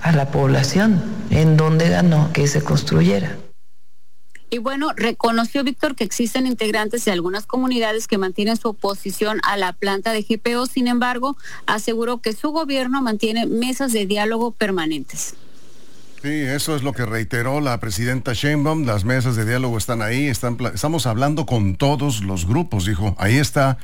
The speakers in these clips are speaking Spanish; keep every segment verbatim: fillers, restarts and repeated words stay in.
a la población, en donde ganó que se construyera. Y bueno, reconoció Víctor que existen integrantes de algunas comunidades que mantienen su oposición a la planta de G P O, sin embargo, aseguró que su gobierno mantiene mesas de diálogo permanentes. Sí, eso es lo que reiteró la presidenta Sheinbaum, las mesas de diálogo están ahí, están, estamos hablando con todos los grupos, dijo, ahí está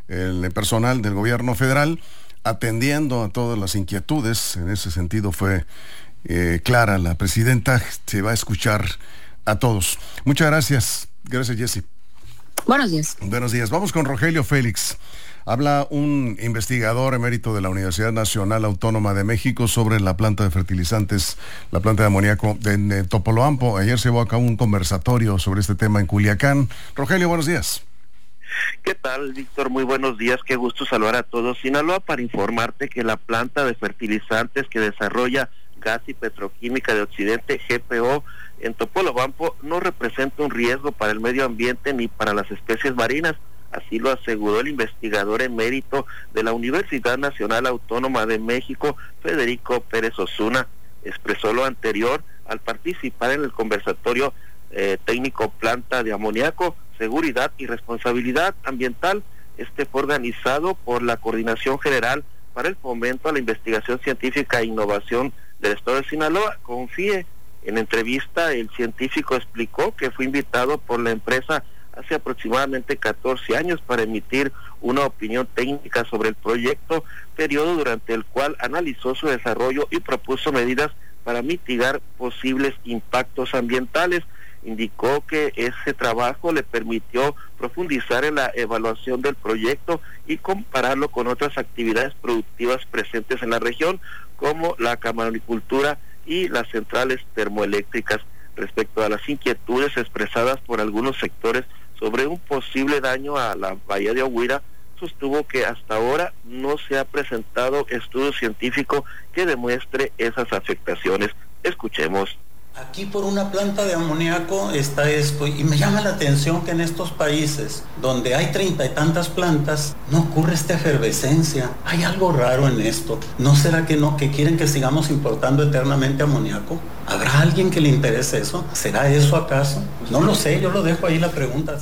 el personal del gobierno federal atendiendo a todas las inquietudes, en ese sentido fue eh, clara la presidenta, se va a escuchar a todos. Muchas gracias. Gracias, Jessy. Buenos días. Buenos días. Vamos con Rogelio Félix. Habla un investigador emérito de la Universidad Nacional Autónoma de México sobre la planta de fertilizantes, la planta de amoníaco de, de Topolobampo. Ayer se llevó a cabo un conversatorio sobre este tema en Culiacán. Rogelio, buenos días. ¿Qué tal, Víctor? Muy buenos días. Qué gusto saludar a todos. Sinaloa, para informarte que la planta de fertilizantes que desarrolla Gas y Petroquímica de Occidente, G P O, en Topolobampo no representa un riesgo para el medio ambiente ni para las especies marinas. Así lo aseguró el investigador emérito de la Universidad Nacional Autónoma de México, Federico Pérez Osuna. Expresó lo anterior al participar en el conversatorio eh, técnico Planta de Amoníaco, Seguridad y Responsabilidad Ambiental. Este fue organizado por la Coordinación General para el Fomento a la Investigación Científica e Innovación del Estado de Sinaloa, CONFIE. En entrevista, el científico explicó que fue invitado por la empresa hace aproximadamente catorce años para emitir una opinión técnica sobre el proyecto, periodo durante el cual analizó su desarrollo y propuso medidas para mitigar posibles impactos ambientales. Indicó que ese trabajo le permitió profundizar en la evaluación del proyecto y compararlo con otras actividades productivas presentes en la región, como la camanicultura y las centrales termoeléctricas. Respecto a las inquietudes expresadas por algunos sectores sobre un posible daño a la bahía de Oguira, sostuvo que hasta ahora no se ha presentado estudio científico que demuestre esas afectaciones. Escuchemos. Aquí por una planta de amoníaco está esto, y me llama la atención que en estos países donde hay treinta y tantas plantas no ocurre esta efervescencia. Hay algo raro en esto. ¿No será que no, que quieren que sigamos importando eternamente amoníaco? ¿Habrá alguien que le interese eso? ¿Será eso acaso? No lo sé, yo lo dejo ahí la pregunta.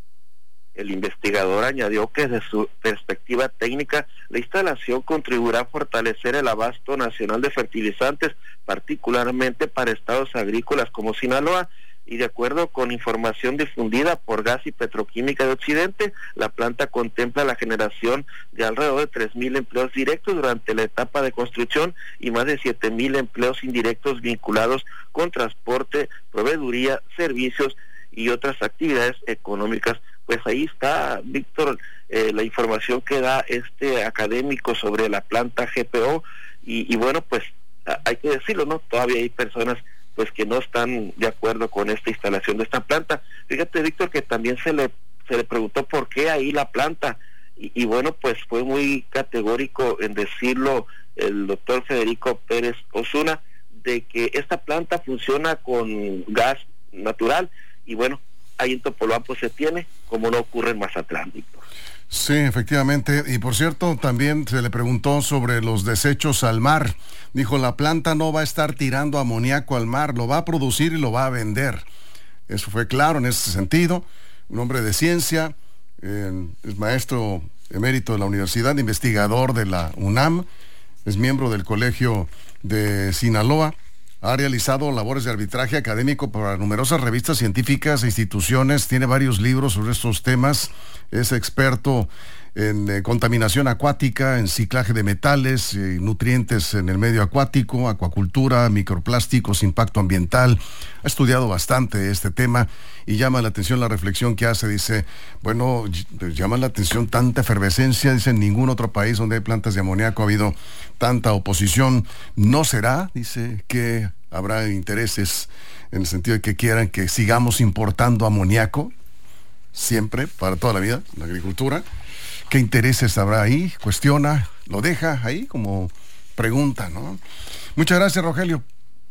El investigador añadió que desde su perspectiva técnica, la instalación contribuirá a fortalecer el abasto nacional de fertilizantes, particularmente para estados agrícolas como Sinaloa, y de acuerdo con información difundida por Gas y Petroquímica de Occidente, la planta contempla la generación de alrededor de tres mil empleos directos durante la etapa de construcción y más de siete mil empleos indirectos vinculados con transporte, proveeduría, servicios y otras actividades económicas. Pues ahí está, Víctor, eh, la información que da este académico sobre la planta G P O, y, y bueno, pues a, hay que decirlo, ¿no? Todavía hay personas pues que no están de acuerdo con esta instalación de esta planta. Fíjate, Víctor, que también se le se le preguntó por qué ahí la planta, y, y bueno, pues fue muy categórico en decirlo el doctor Federico Pérez Osuna, de que esta planta funciona con gas natural, y bueno, ahí en Topolobampo se tiene, como no ocurre en Mazatlán, Víctor. Sí, efectivamente. Y por cierto, también se le preguntó sobre los desechos al mar. Dijo, la planta no va a estar tirando amoníaco al mar, lo va a producir y lo va a vender. Eso fue claro en ese sentido. Un hombre de ciencia, eh, es maestro emérito de la universidad, investigador de la UNAM, es miembro del Colegio de Sinaloa. Ha realizado labores de arbitraje académico para numerosas revistas científicas e instituciones, tiene varios libros sobre estos temas, es experto en eh, contaminación acuática, en ciclaje de metales, eh, nutrientes en el medio acuático, acuacultura, microplásticos, impacto ambiental. Ha estudiado bastante este tema y llama la atención la reflexión que hace. Dice, bueno, llama la atención tanta efervescencia. Dice, en ningún otro país donde hay plantas de amoníaco ha habido tanta oposición. ¿No será? Dice que habrá intereses en el sentido de que quieran que sigamos importando amoníaco siempre, para toda la vida, en la agricultura. ¿Qué intereses habrá ahí? Cuestiona, lo deja ahí como pregunta, ¿no? Muchas gracias, Rogelio.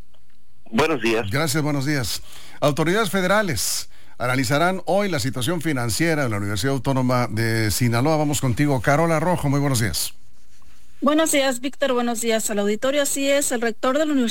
Buenos días. Gracias, buenos días. Autoridades federales analizarán hoy la situación financiera de la Universidad Autónoma de Sinaloa. Vamos contigo, Carola Rojo. Muy buenos días. Buenos días, Víctor. Buenos días al auditorio. Así es, el rector de la Universidad